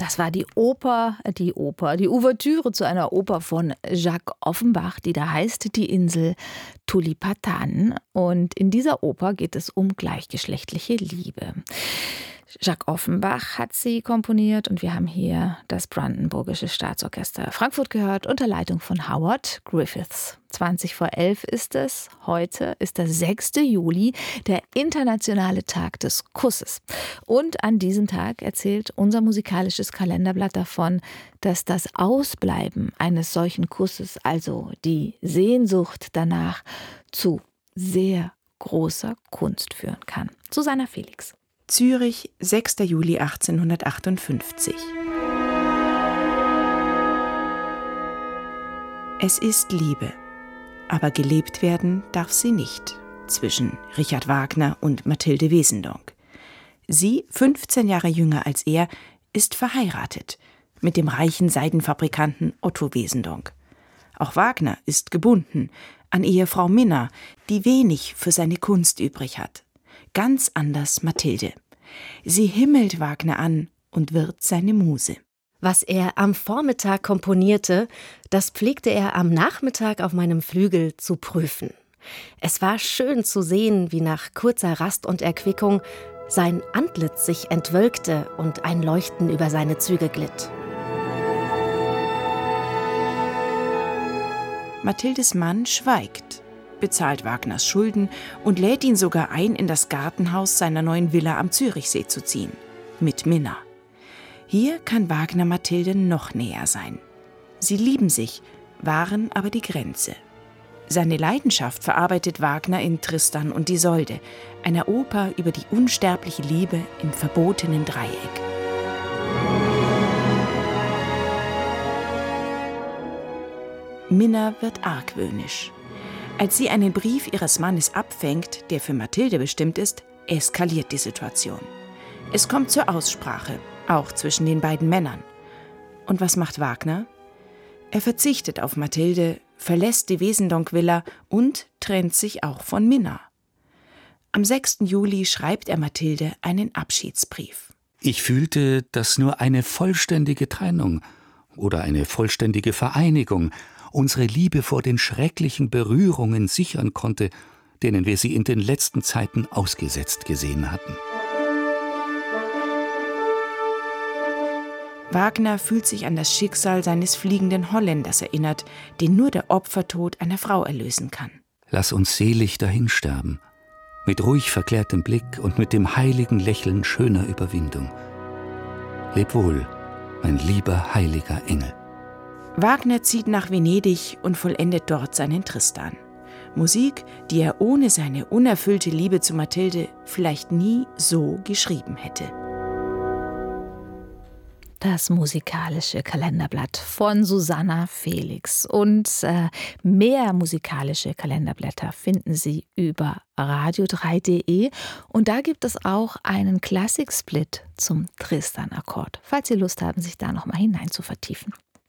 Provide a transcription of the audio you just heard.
Das war die Ouvertüre zu einer Oper von Jacques Offenbach, die da heißt Die Insel Tulipatan. Und in dieser Oper geht es um gleichgeschlechtliche Liebe. Jacques Offenbach hat sie komponiert und wir haben hier das Brandenburgische Staatsorchester Frankfurt gehört unter Leitung von Howard Griffiths. 11:20 ist es. Heute ist der 6. Juli, der internationale Tag des Kusses. Und an diesem Tag erzählt unser musikalisches Kalenderblatt davon, dass das Ausbleiben eines solchen Kusses, also die Sehnsucht danach, zu sehr großer Kunst führen kann. Susanna Felix. Zürich, 6. Juli 1858. Es ist Liebe, aber gelebt werden darf sie nicht, zwischen Richard Wagner und Mathilde Wesendonck. Sie, 15 Jahre jünger als er, ist verheiratet mit dem reichen Seidenfabrikanten Otto Wesendonck. Auch Wagner ist gebunden an Ehefrau Minna, die wenig für seine Kunst übrig hat. Ganz anders Mathilde. Sie himmelt Wagner an und wird seine Muse. Was er am Vormittag komponierte, das pflegte er am Nachmittag auf meinem Flügel zu prüfen. Es war schön zu sehen, wie nach kurzer Rast und Erquickung sein Antlitz sich entwölkte und ein Leuchten über seine Züge glitt. Mathildes Mann schweigt, bezahlt Wagners Schulden und lädt ihn sogar ein, in das Gartenhaus seiner neuen Villa am Zürichsee zu ziehen. Mit Minna. Hier kann Wagner Mathilde noch näher sein. Sie lieben sich, wahren aber die Grenze. Seine Leidenschaft verarbeitet Wagner in Tristan und Isolde, einer Oper über die unsterbliche Liebe im verbotenen Dreieck. Minna wird argwöhnisch. Als sie einen Brief ihres Mannes abfängt, der für Mathilde bestimmt ist, eskaliert die Situation. Es kommt zur Aussprache, auch zwischen den beiden Männern. Und was macht Wagner? Er verzichtet auf Mathilde, verlässt die Wesendonck-Villa und trennt sich auch von Minna. Am 6. Juli schreibt er Mathilde einen Abschiedsbrief. Ich fühlte, dass nur eine vollständige Trennung oder eine vollständige Vereinigung unsere Liebe vor den schrecklichen Berührungen sichern konnte, denen wir sie in den letzten Zeiten ausgesetzt gesehen hatten. Wagner fühlt sich an das Schicksal seines fliegenden Holländers erinnert, den nur der Opfertod einer Frau erlösen kann. Lass uns selig dahinsterben, mit ruhig verklärtem Blick und mit dem heiligen Lächeln schöner Überwindung. Leb wohl, mein lieber heiliger Engel. Wagner zieht nach Venedig und vollendet dort seinen Tristan. Musik, die er ohne seine unerfüllte Liebe zu Mathilde vielleicht nie so geschrieben hätte. Das musikalische Kalenderblatt von Susanna Felix. Und mehr musikalische Kalenderblätter finden Sie über radio3.de. Und da gibt es auch einen Klassiksplit zum Tristan-Akkord, falls Sie Lust haben, sich da noch mal hinein zu vertiefen.